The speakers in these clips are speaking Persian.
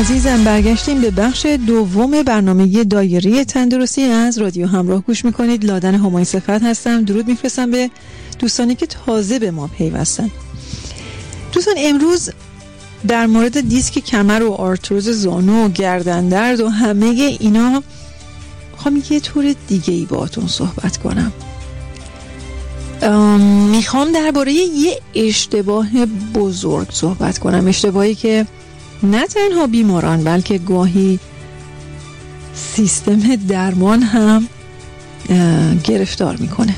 عزیزم، برگشتیم به بخش دوم برنامه دایره تندرستی از رادیو همراه گوش میکنید. لادن همای صفت هستم. درود میفرستم به دوستانی که تازه به ما پیوستن. دوستان، امروز در مورد دیسک کمر و آرتروز زانو و گردن درد و همه اینا میخوام یه طور دیگه ای باهاتون صحبت کنم. میخوام درباره یه اشتباه بزرگ صحبت کنم، اشتباهی که نه تنها بیماران بلکه گاهی سیستم درمان هم گرفتار میکنه.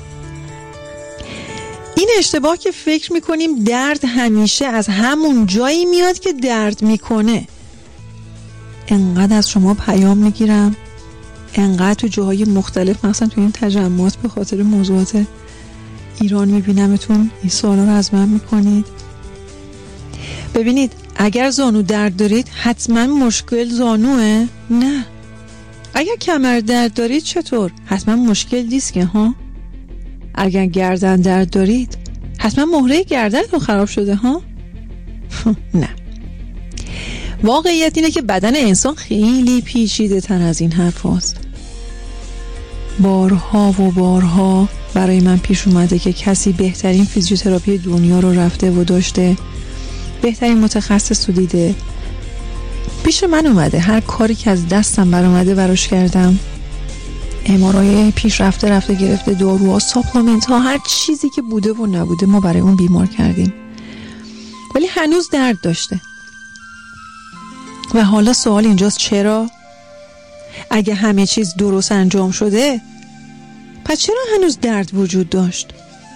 این اشتباه که فکر میکنیم درد همیشه از همون جایی میاد که درد میکنه. انقدر از شما پیام میگیرم، انقدر تو جاهای مختلف، مثلا تو این تجمعات به خاطر موضوعات ایران میبینمتون این سوالا رو از من میکنید. ببینید، اگر زانو درد دارید حتما مشکل زانوه؟ نه. اگر کمر درد دارید چطور؟ حتما مشکل دیسکه ها؟ اگر گردن درد دارید حتما مهره گردنتون خراب شده ها؟ نه. واقعیت اینه که بدن انسان خیلی پیچیده تر از این حرف هاست. بارها و بارها برای من پیش اومده که کسی بهترین فیزیوتراپی دنیا رو رفته و داشته، بهترین متخصص رو دیده، پیش من اومده، هر کاری که از دستم بر اومده براش کردم، MRI پیش رفته گرفته، داروها، ساپلمنت ها، هر چیزی که بوده و نبوده ما برای اون بیمار کردیم، ولی هنوز درد داشته. و حالا سوال اینجاست چرا؟ اگه همه چیز درست انجام شده پس چرا هنوز درد وجود داشت؟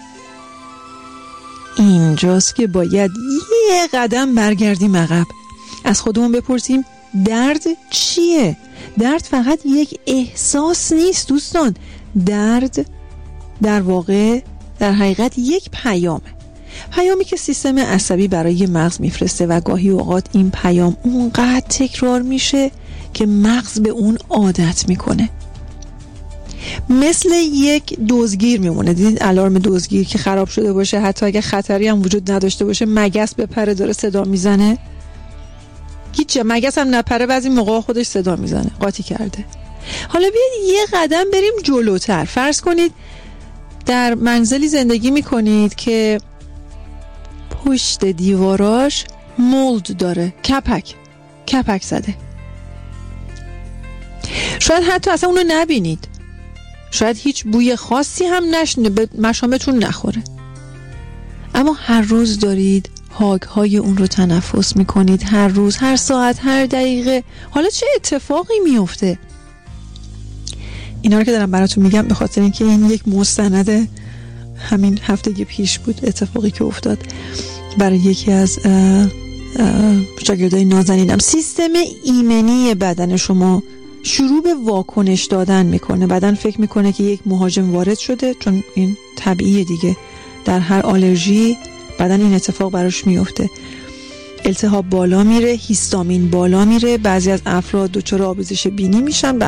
اینجاست که باید یه قدم برگردیم عقب، از خودمون بپرسیم درد چیه؟ درد فقط یک احساس نیست دوستان، درد در واقع در حقیقت یک پیامی که سیستم عصبی برای مغز میفرسته و گاهی اوقات این پیام اونقدر تکرار میشه که مغز به اون عادت میکنه. مثل یک دزدگیر میمونه. دیدید الارم دزدگیر که خراب شده باشه، حتی اگه خطری هم وجود نداشته باشه، مگس بپره داره صدا میزنه؟ هیچ، مگس هم نپره بعضی موقع خودش صدا میزنه، قاطی کرده. حالا بیاید یه قدم بریم جلوتر. فرض کنید در منزلی زندگی میکنید که پشت دیواراش مولد داره، کپک زده. شاید حتی اصلا اونو نبینید، شاید هیچ بوی خاصی هم نشنه، به مشامتون نخوره، اما هر روز دارید هاگ‌های اون رو تنفس میکنید، هر روز، هر ساعت، هر دقیقه. حالا چه اتفاقی میفته؟ اینا رو که دارم براتون میگم به خاطر اینکه این یک مستند همین هفته پیش بود، اتفاقی که افتاد برای یکی از شاگردای نازنینم. سیستم ایمنی بدن شما شروع به واکنش دادن میکنه. بدن فکر میکنه که یک مهاجم وارد شده، چون این طبیعیه دیگه، در هر آلرژی بدن این اتفاق براش میفته. التهاب بالا میره، هیستامین بالا میره، بعضی از افراد دچار آبریزش بینی میشن،